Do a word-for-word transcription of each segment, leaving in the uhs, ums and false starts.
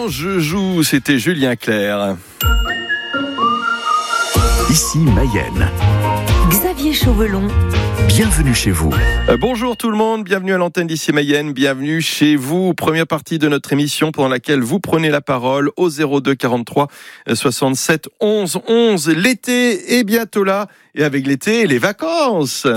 Quand je joue, c'était Julien Clerc. Ici Mayenne. Xavier Chauvelon. Bienvenue chez vous. Euh, bonjour tout le monde, bienvenue à l'antenne d'Ici Mayenne, bienvenue chez vous. Première partie de notre émission pendant laquelle vous prenez la parole au zéro deux quarante-trois soixante-sept onze onze. L'été est bientôt là et avec l'été, les vacances.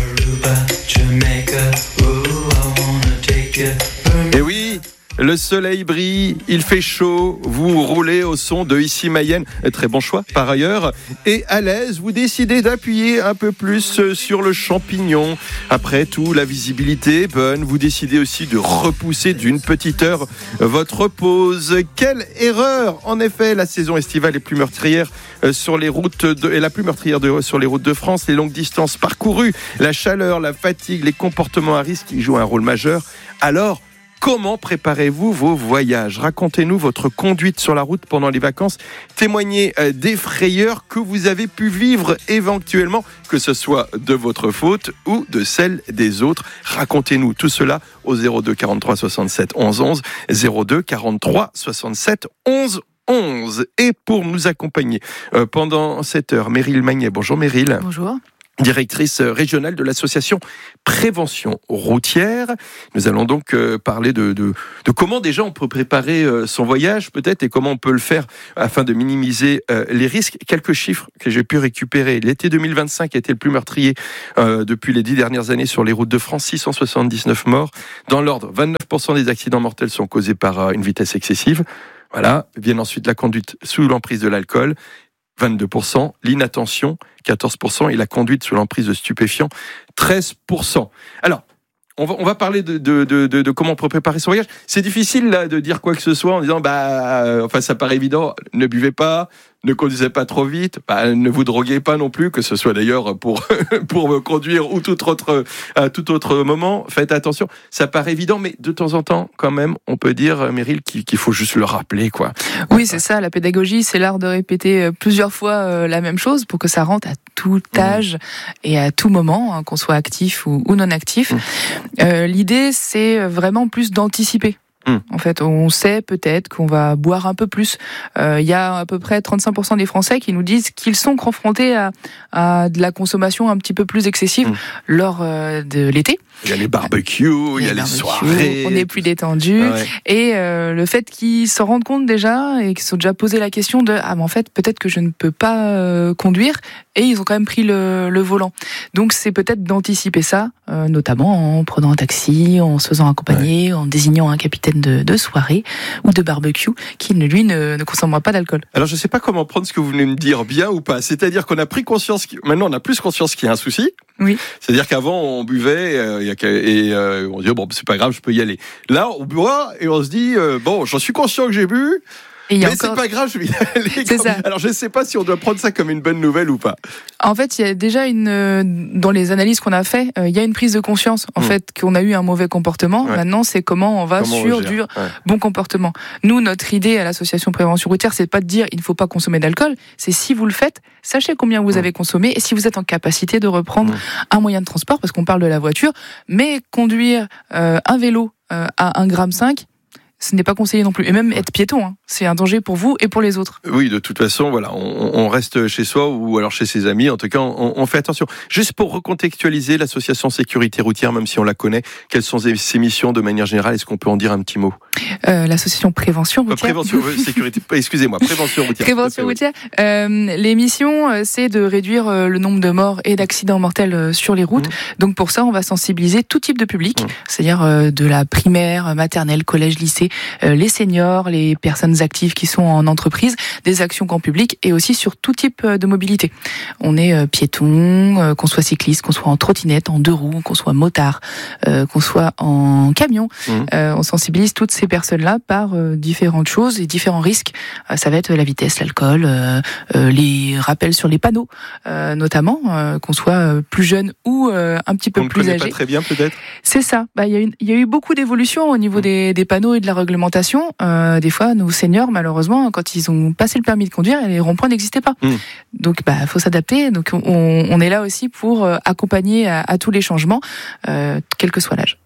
Et oui, le soleil brille, il fait chaud, vous roulez au son de Ici Mayenne, très bon choix par ailleurs, et à l'aise, vous décidez d'appuyer un peu plus sur le champignon. Après tout, la visibilité est bonne, vous décidez aussi de repousser d'une petite heure votre pause. Quelle erreur! En effet, la saison estivale est plus meurtrière sur les routes de, et la plus meurtrière de, sur les routes de France, les longues distances parcourues, la chaleur, la fatigue, les comportements à risque qui jouent un rôle majeur. Alors, comment préparez-vous vos voyages ? Racontez-nous votre conduite sur la route pendant les vacances. Témoignez des frayeurs que vous avez pu vivre éventuellement, que ce soit de votre faute ou de celle des autres. Racontez-nous tout cela au zéro deux quarante-trois soixante-sept onze onze, zéro deux quarante-trois soixante-sept onze onze. Et pour nous accompagner euh, pendant cette heure, Meryl Magnet. Bonjour Meryl. Bonjour. Directrice régionale de l'association Prévention Routière. Nous allons donc euh, parler de, de, de comment déjà on peut préparer euh, son voyage peut-être et comment on peut le faire afin de minimiser euh, les risques. Quelques chiffres que j'ai pu récupérer. L'été deux mille vingt-cinq a été le plus meurtrier euh, depuis les dix dernières années sur les routes de France. six cent soixante-dix-neuf morts. Dans l'ordre, vingt-neuf pour cent des accidents mortels sont causés par euh, une vitesse excessive. Voilà. Vient ensuite la conduite sous l'emprise de l'alcool. vingt-deux pour cent, l'inattention, quatorze pour cent, et la conduite sous l'emprise de stupéfiants, treize pour cent. Alors, on va, on va parler de, de, de, de, de comment on peut préparer son voyage. C'est difficile là, de dire quoi que ce soit en disant, bah, euh, enfin, ça paraît évident, ne buvez pas, ne conduisez pas trop vite, bah, ne vous droguez pas non plus, que ce soit d'ailleurs pour, pour conduire ou tout autre, à tout autre moment. Faites attention, ça paraît évident, mais de temps en temps, quand même, on peut dire, Meryl, qu'il, qu'il faut juste le rappeler, quoi. Oui, c'est ça, la pédagogie, c'est l'art de répéter plusieurs fois euh, la même chose pour que ça rentre à tout âge mmh. et à tout moment, hein, qu'on soit actif ou, ou non actif. Mmh. Euh, l'idée, c'est vraiment plus d'anticiper. Mmh. En fait, on sait peut-être qu'on va boire un peu plus. Il euh, y a à peu près trente-cinq pour cent des Français qui nous disent qu'ils sont confrontés à, à de la consommation un petit peu plus excessive mmh. lors euh, de l'été. Il y a les barbecues, il y a les, les soirées. On est plus détendu. Ah ouais. Et euh, le fait qu'ils s'en rendent compte déjà et qu'ils se sont déjà posé la question de ah mais en fait peut-être que je ne peux pas euh, conduire, et ils ont quand même pris le, le volant. Donc c'est peut-être d'anticiper ça, euh, notamment en prenant un taxi, en se faisant accompagner, ouais. en désignant un capitaine de, de soirée ou de barbecue qui lui ne, ne consommera pas d'alcool. Alors je ne sais pas comment prendre ce que vous venez me dire, bien ou pas. C'est-à-dire qu'on a pris conscience, maintenant on a plus conscience qu'il y a un souci. Oui. C'est-à-dire qu'avant on buvait euh, et euh, on dit bon c'est pas grave, je peux y aller. Là on boit et on se dit euh, bon j'en suis conscient que j'ai bu. Mais encore... c'est pas grave, je vais y aller. C'est ça. Alors je ne sais pas si on doit prendre ça comme une bonne nouvelle ou pas. En fait, il y a déjà une dans les analyses qu'on a fait, il y a une prise de conscience en mmh. fait qu'on a eu un mauvais comportement. Ouais. Maintenant, c'est comment on va comment sur on du ouais. bon comportement. Nous, notre idée à l'association Prévention Routière, c'est pas de dire il ne faut pas consommer d'alcool. C'est si vous le faites, sachez combien vous mmh. avez consommé et si vous êtes en capacité de reprendre mmh. un moyen de transport, parce qu'on parle de la voiture, mais conduire euh, un vélo euh, à un virgule cinq grammes, ce n'est pas conseillé non plus. Et même être piéton, hein, c'est un danger pour vous et pour les autres. Oui, de toute façon, voilà, on, on reste chez soi ou alors chez ses amis. En tout cas, on, on fait attention. Juste pour recontextualiser l'association Sécurité Routière, même si on la connaît, quelles sont ses missions de manière générale ? Est-ce qu'on peut en dire un petit mot ? euh, L'association Prévention Routière. Euh, prévention, euh, sécurité, excusez-moi, Prévention Routière. Prévention Routière. Euh, les missions, c'est de réduire le nombre de morts et d'accidents mortels sur les routes. Mmh. Donc pour ça, on va sensibiliser tout type de public, mmh. c'est-à-dire euh, de la primaire, maternelle, collège, lycée, euh, les seniors, les personnes actives qui sont en entreprise, des actions grand public et aussi sur tout type de mobilité. On est euh, piéton, euh, qu'on soit cycliste, qu'on soit en trottinette, en deux roues, qu'on soit motard, euh, qu'on soit en camion. Mmh. Euh, on sensibilise toutes ces personnes-là par euh, différentes choses et différents risques. Euh, ça va être la vitesse, l'alcool, euh, euh, les rappels sur les panneaux, euh, notamment, euh, qu'on soit plus jeune ou euh, un petit peu on plus âgé. On ne connaît pas très bien peut-être. C'est ça. Bah, il y a eu, il y a eu beaucoup d'évolutions au niveau mmh. des, des panneaux et de la réglementation. Euh, des fois, nos seniors, malheureusement, quand ils ont passé le permis de conduire, les ronds-points n'existaient pas. Mmh. Donc, bah, faut s'adapter. Donc, on, on est là aussi pour accompagner à, à tous les changements, euh, quel que soit l'âge.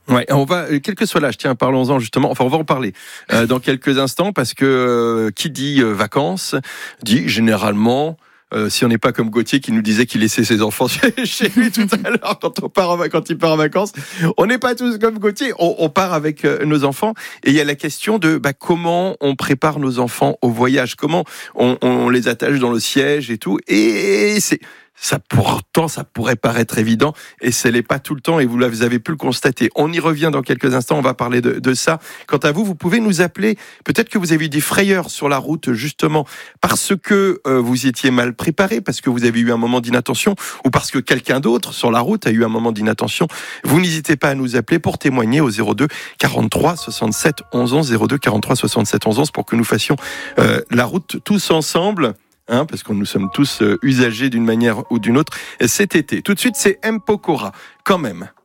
Ouais, on va, quel que soit l'âge, tiens, parlons-en justement, enfin on va en parler euh, dans quelques instants, parce que euh, qui dit euh, vacances, dit généralement... Euh, si on n'est pas comme Gauthier qui nous disait qu'il laissait ses enfants chez lui tout à l'heure quand, on part en, quand il part en vacances, on n'est pas tous comme Gauthier, on, on part avec euh, nos enfants. Et il y a la question de bah, comment on prépare nos enfants au voyage, comment on, on les attache dans le siège et tout. Et c'est... Ça, pourtant, ça pourrait paraître évident et ce n'est pas tout le temps et vous avez pu le constater. On y revient dans quelques instants, on va parler de, de ça. Quant à vous, vous pouvez nous appeler. Peut-être que vous avez eu des frayeurs sur la route justement parce que euh, vous étiez mal préparé, parce que vous avez eu un moment d'inattention ou parce que quelqu'un d'autre sur la route a eu un moment d'inattention. Vous n'hésitez pas à nous appeler pour témoigner au zéro deux quarante-trois soixante-sept onze onze, zéro deux quarante-trois soixante-sept onze onze pour que nous fassions euh, la route tous ensemble. Hein, parce que nous sommes tous euh, usagers d'une manière ou d'une autre cet été. Tout de suite, c'est M. Pokora, quand même.